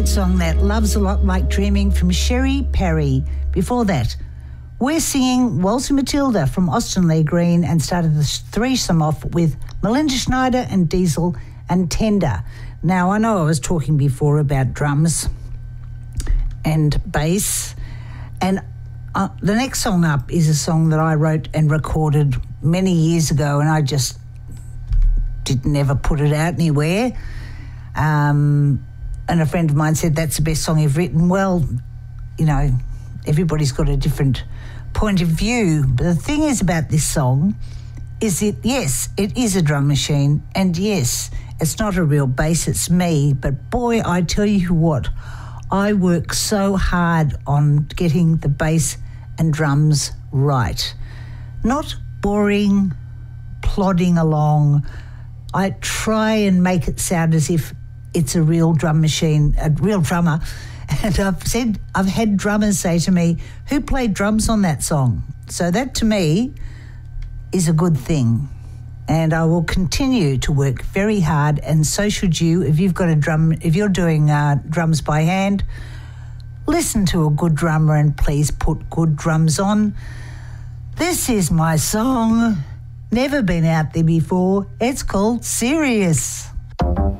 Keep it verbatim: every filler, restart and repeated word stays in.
great song, that. Love's a Lot Like Dreaming from Sherry Perry. Before that, we're singing Waltzing Matilda from Austin Lee Green, and started the threesome off with Melinda Schneider and Diesel and Tender. Now, I know I was talking before about drums and bass, and uh, the next song up is a song that I wrote and recorded many years ago, and I just did never put it out anywhere. Um, and a friend of mine said, that's the best song you've written. Well, you know, everybody's got a different point of view. But the thing is about this song is that, yes, it is a drum machine, and yes, it's not a real bass, it's me. But boy, I tell you what, I work so hard on getting the bass and drums right. Not boring, plodding along. I try and make it sound as if it's a real drum machine, a real drummer. And I've said, I've had drummers say to me, who played drums on that song? So that to me is a good thing. And I will continue to work very hard, and so should you. If you've got a drum, if you're doing uh, drums by hand, listen to a good drummer and please put good drums on. This is my song, never been out there before. It's called Serious.